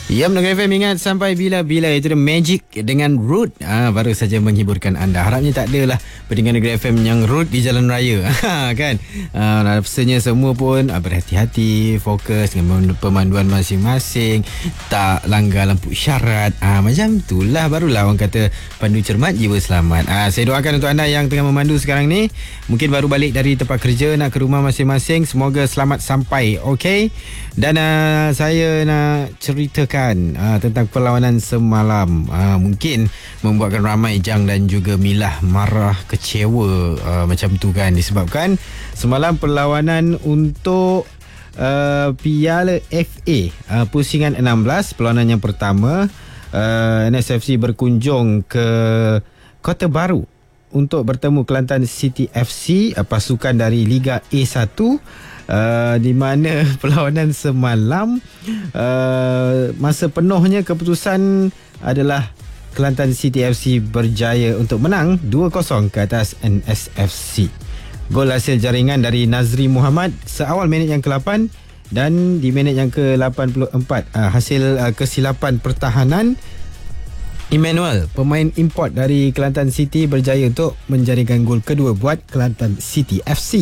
Ya, Mendengar FM ingat sampai bila-bila. Itu The Magic dengan Root. Baru saja menghiburkan anda. Harapnya tak adalah pendengar Negeri FM yang root di jalan raya. Kan? Rasanya semua pun berhati-hati, fokus dengan pemanduan masing-masing, tak langgar lampu isyarat. Macam itulah, barulah orang kata pandu cermat, jiwa selamat. Saya doakan untuk anda yang tengah memandu sekarang ni, mungkin baru balik dari tempat kerja, nak ke rumah masing-masing, semoga selamat sampai. Okey? Dan saya nak ceritakan tentang perlawanan semalam. Mungkin membuatkan ramai Jang dan juga Milah marah, kecewa, macam tu kan, disebabkan semalam perlawanan untuk Piala FA pusingan 16, perlawanan yang pertama, NSFC berkunjung ke Kota Baru untuk bertemu Kelantan City FC, pasukan dari Liga A1, di mana perlawanan semalam masa penuhnya keputusan adalah Kelantan City FC berjaya untuk menang 2-0 ke atas NSFC. Gol hasil jaringan dari Nazri Muhammad seawal minit yang ke-8 dan di minit yang ke-84 hasil kesilapan pertahanan Emmanuel, pemain import dari Kelantan City, berjaya untuk menjaringkan gol kedua buat Kelantan City FC.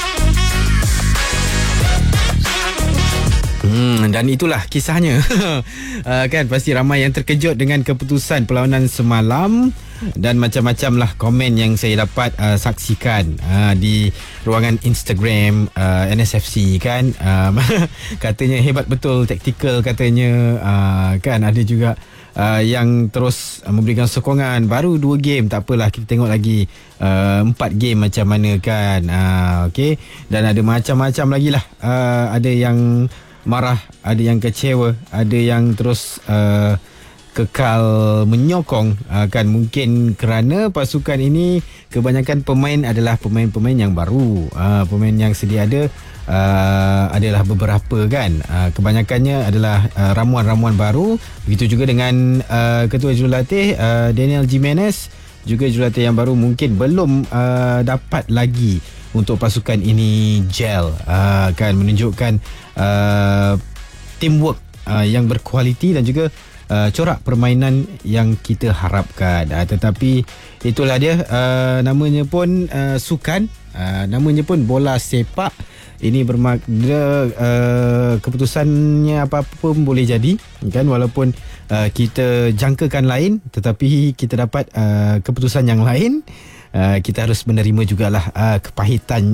Dan itulah kisahnya. Kan pasti ramai yang terkejut dengan keputusan perlawanan semalam, dan macam-macam lah komen yang saya dapat saksikan di ruangan Instagram NSFC kan. Katanya hebat betul, taktikal katanya. Kan ada juga yang terus memberikan sokongan, baru 2 game, tak apalah, kita tengok lagi 4 game macam mana kan. Okay. Dan ada macam-macam lagi lah. Ada yang marah, ada yang kecewa, ada yang terus kekal menyokong, kan, mungkin kerana pasukan ini kebanyakan pemain adalah pemain-pemain yang baru. Pemain yang sedia ada adalah beberapa kan. Kebanyakannya adalah ramuan-ramuan baru. Begitu juga dengan ketua jurulatih Daniel Jimenez, juga jurulatih yang baru, mungkin belum dapat lagi untuk pasukan ini gel, kan, menunjukkan teamwork yang berkualiti dan juga corak permainan yang kita harapkan. Tetapi itulah dia, namanya pun sukan, namanya pun bola sepak. Ini bermakna keputusannya apa-apa pun boleh jadi kan, walaupun kita jangkakan lain, tetapi kita dapat keputusan yang lain. Kita harus menerima jugalah kepahitan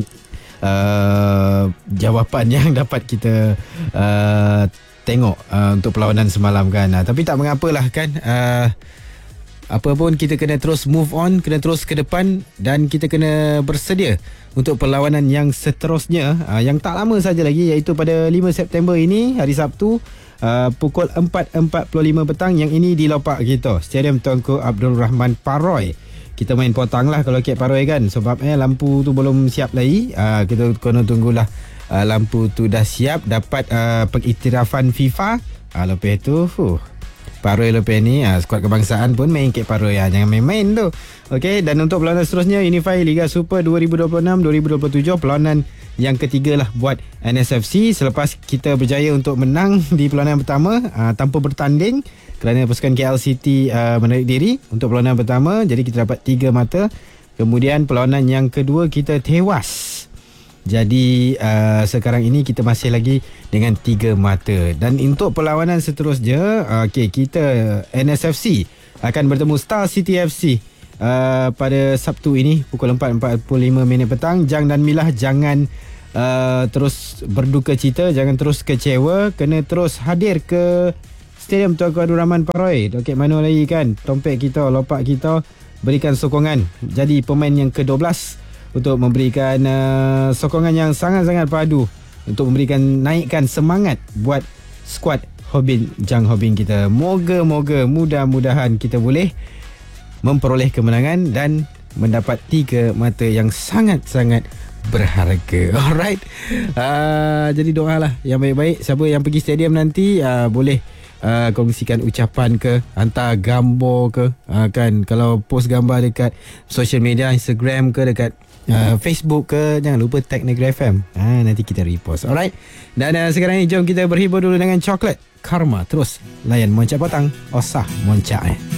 jawapan yang dapat kita tengok untuk perlawanan semalam kan. Tapi tak mengapalah kan. Apa pun kita kena terus move on, kena terus ke depan, dan kita kena bersedia untuk perlawanan yang seterusnya, yang tak lama saja lagi, iaitu pada 5 September ini, hari Sabtu, pukul 4.45 petang. Yang ini di Lopak kita, Stadium Tunku Abdul Rahman Paroy. Kita main potang lah kalau Kek Paroy kan, sebab lampu tu belum siap lagi. Kita kena tunggulah lampu tu dah siap, dapat pengiktirafan FIFA. Lepas tu Paroy lepas ni skuad kebangsaan pun main Kek Paroy, jangan main-main tu. Okey, dan untuk perlawanan seterusnya, Unify Liga Super 2026-2027, perlawanan yang ketiga lah buat NSFC selepas kita berjaya untuk menang di perlawanan pertama tanpa bertanding, kerana pasukan KL City menarik diri untuk perlawanan pertama. Jadi kita dapat 3 mata. Kemudian perlawanan yang kedua kita tewas. Jadi sekarang ini kita masih lagi dengan 3 mata. Dan untuk perlawanan seterusnya, kita NSFC akan bertemu Star City FC pada Sabtu ini pukul 4.45 petang. Jang dan Milah jangan terus berduka cita, jangan terus kecewa, kena terus hadir ke Stadium Tunku Abdul Rahman Paroy. Okey, mana lagi kan, Tompek kita, Lopak kita, berikan sokongan. Jadi pemain yang ke-12 untuk memberikan sokongan yang sangat-sangat padu, untuk memberikan, naikkan semangat buat skuad Hobin Jang Hobin kita. Moga-moga, mudah-mudahan kita boleh memperoleh kemenangan dan mendapat 3 mata yang sangat-sangat berharga. Alright. Jadi doalah yang baik-baik. Siapa yang pergi stadium nanti boleh kongsikan ucapan ke, hantar gambar ke, kan, kalau post gambar dekat social media, Instagram ke, dekat Facebook ke, jangan lupa tag Negeri FM. Nanti kita repost. Alright. Dan sekarang ni jom kita berhibur dulu dengan coklat karma. Terus layan Moncak Petang. Osah Moncak